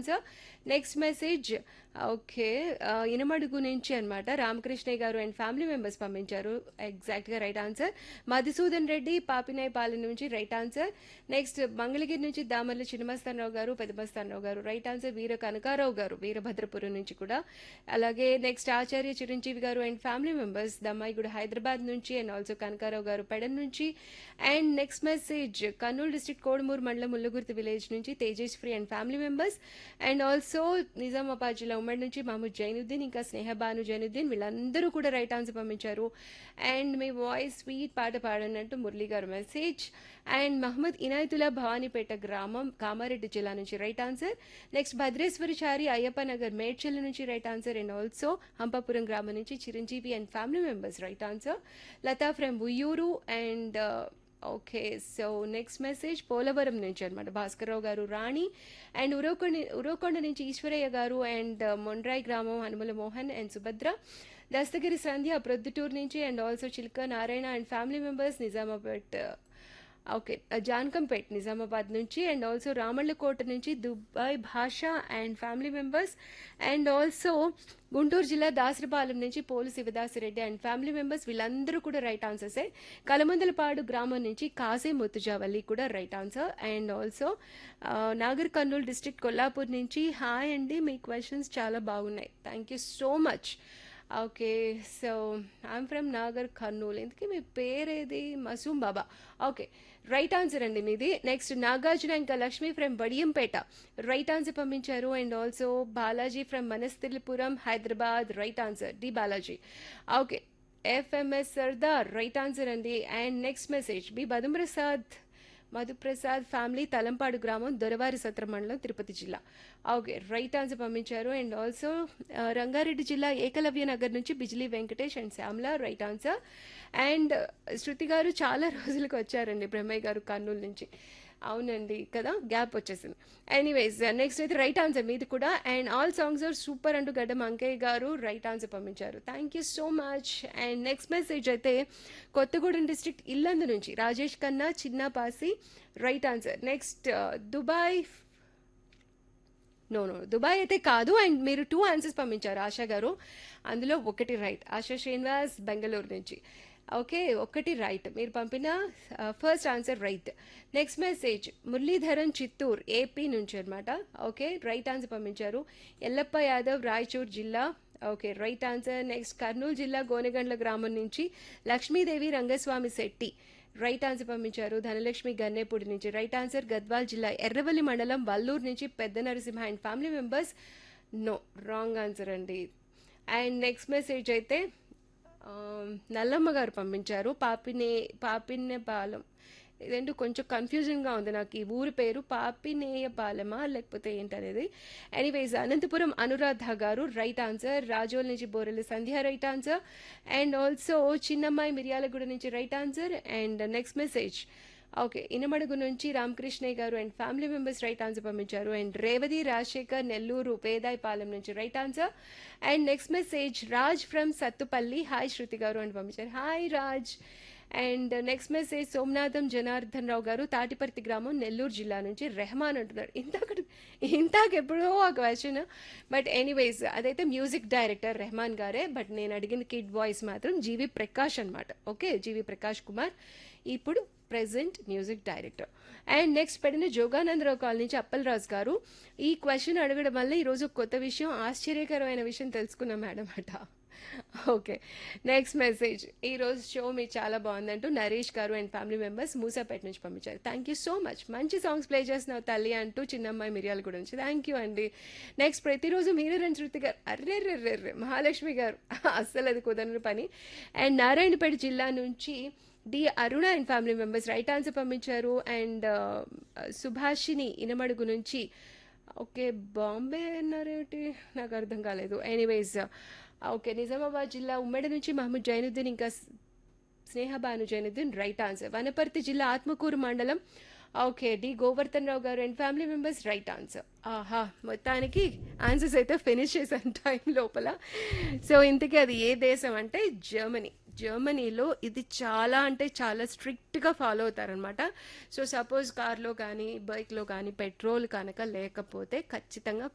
Answer. Next message okay. Inamadugu నుంచి అనమాట రామకృష్ణయ్య గారు అండ్ ఫ్యామిలీ మెంబర్స్ పంపించారు. ఎగ్జాక్ట్గా రైట్ ఆన్సర్. మధుసూదన్ రెడ్డి పాపినేపాలెం నుంచి రైట్ ఆన్సర్. నెక్స్ట్ మంగళగిరి నుంచి దామర్ల చిన్నమస్తానరావు గారు పెద్దమస్తానరావు గారు రైట్ ఆన్సర్. వీర కనకారావు గారు వీరభద్రపురం నుంచి కూడా. అలాగే నెక్స్ట్ ఆచార్య చిరంజీవి గారు and family members Dammaiguda Hyderabad నుంచి అండ్ ఆల్సో కనకారావు గారు పెడన్ నుంచి. And next message Kurnool district Kodumur మండలం ముల్లగుర్తి విలేజ్ నుంచి Tejaswi and family members. And also Nizamabad జిల్లా ఉమ్మడి నుంచి మహమ్మద్ జైనుద్దీన్ ఇంకా స్నేహబాను జైనుద్దీన్ వీళ్ళందరూ కూడా రైట్ ఆన్సర్ పంపించారు. అండ్ మీ వాయిస్ స్వీట్ పాట పాడనంటూ మురళి గారు మెసేజ్. అండ్ మహమ్మద్ ఇనాయతుల్లా భవానీపేట గ్రామం కామారెడ్డి జిల్లా నుంచి right answer. Next భద్రేశ్వరిచారి Ayyappa Nagar Medchal నుంచి right answer. And also Hampapuram గ్రామం నుంచి Chiranjeevi and family members right answer. Lata from Uyyuru and okay. So next message Polavaram నుంచి అనమాట భాస్కర్రావు గారు రాణి. అండ్ ఉరవకొండ నుంచి ఈశ్వరయ్య గారు అండ్ మొండ్రాయి గ్రామం హనుమల మోహన్ అండ్ సుభద్ర. దస్తగిరి సంధ్య ప్రొద్దుటూరు నుంచి and also చిల్క Narayana and family members Nizamabad okay Jankampet Nizamabad నుంచి. అండ్ ఆల్సో రామళ్ళకోట నుంచి దుబాయ్ భాష and family members. And also Guntur జిల్లా దాసరిపాలెం నుంచి pole Sivadasi Reddy and family members వీళ్ళందరూ కూడా రైట్ ఆన్సర్సే. కలమందలపాడు గ్రామం నుంచి కాసే ముత్తుజావల్లి కూడా right answer. And also Nagar Kurnool district Kollapur నుంచి హాయ్ అండి మీ క్వశ్చన్స్ చాలా బాగున్నాయి thank you so much. Okay. So I'm from Nagar Kurnool. ఇందుకే మీ పేరేది మసూమ్ బాబా. ఓకే రైట్ ఆన్సర్ అండి మీది. నెక్స్ట్ నాగార్జున ఇంకా Lakshmi from Badiyampeta right answer పంపించారు. And also Balaji from Vanasthalipuram Hyderabad right answer D Balaji. Okay FMS Sardar right answer అండి. And next message B Madhu Prasad family Talampadu గ్రామం దొరవారి సత్ర మండలం తిరుపతి జిల్లా. ఓకే రైట్ ఆన్సర్ పంపించారు. అండ్ ఆల్సో రంగారెడ్డి జిల్లా ఏకలవ్య నగర్ నుంచి Bijli Venkatesh and Shyamla right answer. And శృతి గారు చాలా రోజులకు వచ్చారండి బ్రహ్మయ్య గారు కర్నూలు నుంచి. అవునండి కదా గ్యాప్ వచ్చేసింది. ఎనీవేస్ నెక్స్ట్ అయితే రైట్ ఆన్సర్ మీది కూడా. And all songs are super అంటూ గడ్డం అంకయ్య గారు రైట్ ఆన్సర్ పంపించారు thank you so much. And next message అయితే కొత్తగూడెం డిస్ట్రిక్ట్ ఇల్లందు నుంచి Rajesh Khanna చిన్నపాసి right answer. Next Dubai Dubai అయితే కాదు. అండ్ మీరు 2 ఆన్సర్స్ పంపించారు ఆశా గారు అందులో ఒకటి రైట్. ఆశా శ్రీనివాస్ బెంగళూరు నుంచి. ఓకే ఒకటి రైట్ మీరు పంపిన first answer right. Next message Muralidharan Chittoor AP నుంచి అనమాట. ఓకే రైట్ ఆన్సర్ పంపించారు. ఎల్లప్ప యాదవ్ రాయచూర్ జిల్లా. Okay right answer. Next Kurnool జిల్లా గోనెగండ్ల గ్రామం నుంచి లక్ష్మీదేవి రంగస్వామి శెట్టి రైట్ ఆన్సర్ పంపించారు. ధనలక్ష్మి గన్నేపూడి నుంచి రైట్ ఆన్సర్. గద్వాల్ జిల్లా ఎర్రవల్లి మండలం వల్లూరు నుంచి పెద్ద Narasimha and family members no wrong answer అండి. అండ్ నెక్స్ట్ మెసేజ్ అయితే నల్లమ్మ గారు పంపించారు పాపినేపాలెం. ఇదేంటో కొంచెం కన్ఫ్యూజన్గా ఉంది నాకు ఈ ఊరి పేరు పాపినేయపాలెమా లేకపోతే ఏంటనేది. ఎనీవేస్ అనంతపురం అనురాధ గారు రైట్ ఆన్సర్. రాజోల్ నుంచి బోరెల్లి సంధ్య రైట్ ఆన్సర్. అండ్ ఆల్సో చిన్నమ్మాయి మిర్యాలగూడ నుంచి right answer. And next message okay Inamadugu నుంచి రామకృష్ణయ్య గారు and family members right answer పంపించారు. అండ్ రేవతి రాజశేఖర్ నెల్లూరు పేదాయపాలెం నుంచి right answer. And next message Raj from Sathupalli hi శృతి గారు అని పంపించారు hi Raj. And next message Somanatham Janardhan Rao గారు తాటిపర్తి గ్రామం నెల్లూరు జిల్లా నుంచి రెహమాన్ అంటున్నారు. ఇంతాకెప్పుడో ఆ క్వశ్చన్ బట్ ఎనీవేస్ అదైతే మ్యూజిక్ డైరెక్టర్ రెహమాన్ గారే. బట్ నేను అడిగిన కిడ్ వాయిస్ మాత్రం జీవి ప్రకాష్ అనమాట. ఓకే జీవి ప్రకాష్ కుమార్ ఇప్పుడు present music director. And next పెట్టిన జోగానందరావు కాలనీ నుంచి అప్పలరాజు గారు ఈ క్వశ్చన్ అడగడం వల్ల ఈరోజు కొత్త విషయం ఆశ్చర్యకరమైన విషయం తెలుసుకున్నాం మేడం అట. ఓకే నెక్స్ట్ మెసేజ్ ఈరోజు షో మీకు చాలా బాగుందంటూ నరేష్ గారు అండ్ ఫ్యామిలీ మెంబర్స్ మూసాపేట నుంచి పంపించారు థ్యాంక్ యూ సో మచ్. మంచి సాంగ్స్ ప్లే చేస్తున్నావు తల్లి అంటూ చిన్నమ్మాయి మిరియాల కూడా నుంచి థ్యాంక్ యూ అండి. నెక్స్ట్ ప్రతిరోజు మీరు రెండు శృతి గారు అర్రెర్రెర్రెర్రె మహాలక్ష్మి గారు అస్సలు అది కుదరని పని. అండ్ నారాయణపేట జిల్లా నుంచి D Aruna and family members right answer పంపించారు. అండ్ సుభాషిని ఇనమడుగు నుంచి ఓకే బాంబే అన్నారేమిటి నాకు అర్థం కాలేదు. ఎనీవేస్ ఓకే నిజామాబాద్ జిల్లా ఉమ్మడి నుంచి మహమ్మద్ జైనుద్దీన్ ఇంకా స్నేహబాను జైనుద్దీన్ రైట్ ఆన్సర్. వనపర్తి జిల్లా ఆత్మకూరు మండలం ఓకే డి గోవర్ధన్ రావు గారు and family members right answer. ఆహా మొత్తానికి ఆన్సర్స్ అయితే ఫినిష్ చేశాను టైం లోపల. సో ఇంతకీ అది ఏ దేశం అంటే జర్మనీలో ఇది చాలా అంటే చాలా స్ట్రిక్ట్గా ఫాలో అవుతారనమాట. సో సపోజ్ కార్లో కానీ బైక్లో కానీ పెట్రోల్ కనుక లేకపోతే ఖచ్చితంగా